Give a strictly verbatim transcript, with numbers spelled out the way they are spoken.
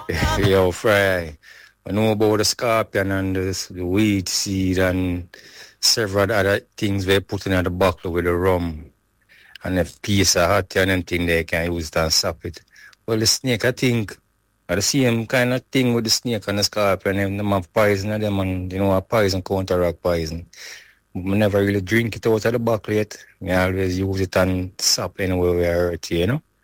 Yo, Fry. I know about the scorpion and the, s- the weed seed and several other things they put in the bottle with the rum. And if piece of hot and anything they can use it and sap it. Well, the snake, I think, are the same kind of thing with the snake and the scorpion. Them, them have poison in them and, you know, a poison counteract poison. I never really drink it out of the bottle yet. I always use it and sap anywhere where I hurt you, you know?